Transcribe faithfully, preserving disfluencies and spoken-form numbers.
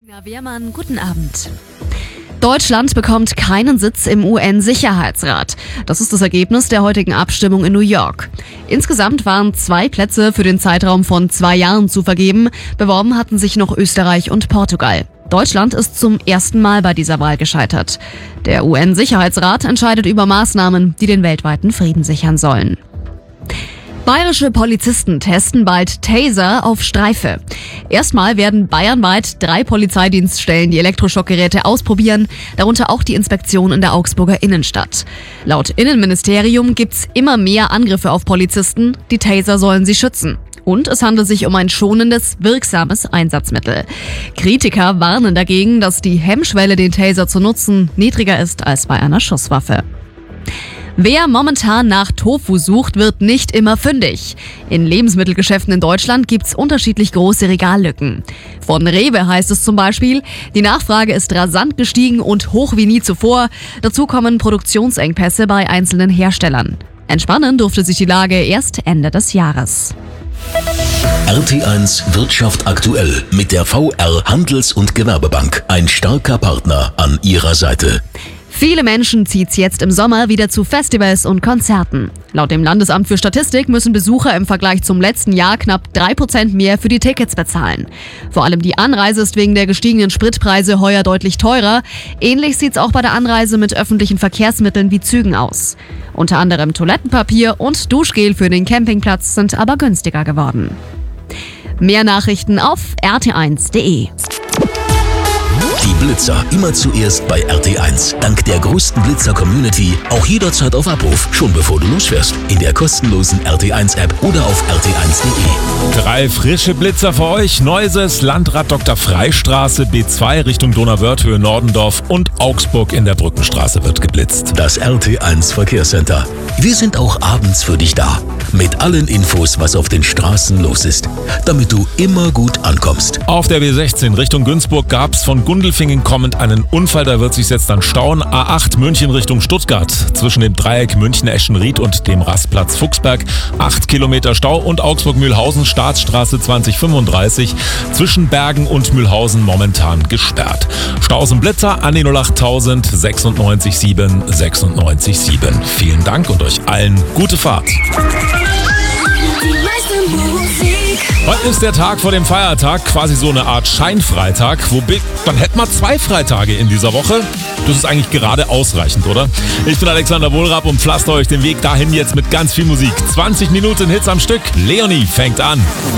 Herr Wehrmann, guten Abend. Deutschland bekommt keinen Sitz im U N-Sicherheitsrat. Das ist das Ergebnis der heutigen Abstimmung in New York. Insgesamt waren zwei Plätze für den Zeitraum von zwei Jahren zu vergeben. Beworben hatten sich noch Österreich und Portugal. Deutschland ist zum ersten Mal bei dieser Wahl gescheitert. Der U N-Sicherheitsrat entscheidet über Maßnahmen, die den weltweiten Frieden sichern sollen. Bayerische Polizisten testen bald Taser auf Streife. Erstmal werden bayernweit drei Polizeidienststellen die Elektroschockgeräte ausprobieren, darunter auch die Inspektion in der Augsburger Innenstadt. Laut Innenministerium gibt's immer mehr Angriffe auf Polizisten. Die Taser sollen sie schützen. Und es handelt sich um ein schonendes, wirksames Einsatzmittel. Kritiker warnen dagegen, dass die Hemmschwelle, den Taser zu nutzen, niedriger ist als bei einer Schusswaffe. Wer momentan nach Tofu sucht, wird nicht immer fündig. In Lebensmittelgeschäften in Deutschland gibt's unterschiedlich große Regallücken. Von Rewe heißt es zum Beispiel, die Nachfrage ist rasant gestiegen und hoch wie nie zuvor. Dazu kommen Produktionsengpässe bei einzelnen Herstellern. Entspannen durfte sich die Lage erst Ende des Jahres. R T eins Wirtschaft aktuell mit der V R Handels- und Gewerbebank. Ein starker Partner an ihrer Seite. Viele Menschen zieht's jetzt im Sommer wieder zu Festivals und Konzerten. Laut dem Landesamt für Statistik müssen Besucher im Vergleich zum letzten Jahr knapp drei Prozent mehr für die Tickets bezahlen. Vor allem die Anreise ist wegen der gestiegenen Spritpreise heuer deutlich teurer. Ähnlich sieht's auch bei der Anreise mit öffentlichen Verkehrsmitteln wie Zügen aus. Unter anderem Toilettenpapier und Duschgel für den Campingplatz sind aber günstiger geworden. Mehr Nachrichten auf r t eins punkt d e. Die Blitzer immer zuerst bei R T eins. Dank der größten Blitzer-Community auch jederzeit auf Abruf, schon bevor du losfährst. In der kostenlosen R T eins App oder auf r t eins punkt d e. Drei frische Blitzer für euch. Neuses, Landrad Doktor Freistraße, B zwei Richtung Donauwörth-Höhe Nordendorf und Augsburg in der Brückenstraße wird geblitzt. Das R T eins Verkehrscenter. Wir sind auch abends für dich da. Mit allen Infos, was auf den Straßen los ist. Damit du immer gut ankommst. Auf der B sechzehn Richtung Günzburg gab's von Gundelfingen kommend einen Unfall. Da wird sich jetzt dann stauen. A acht München Richtung Stuttgart. Zwischen dem Dreieck München-Eschenried und dem Rastplatz Fuchsberg. acht Kilometer Stau und Augsburg-Mühlhausen Staatsstraße zwanzig fünfunddreißig. Zwischen Bergen und Mühlhausen momentan gesperrt. Staus und Blitzer an die null acht null null neun sechs sieben sechs neun sieben. Vielen Dank und euch allen gute Fahrt. Heute ist der Tag vor dem Feiertag, quasi so eine Art Scheinfreitag. Wobei, dann hätten wir zwei Freitage in dieser Woche. Das ist eigentlich gerade ausreichend, oder? Ich bin Alexander Wohlrab und pflaster euch den Weg dahin jetzt mit ganz viel Musik. zwanzig Minuten Hits am Stück. Leonie fängt an.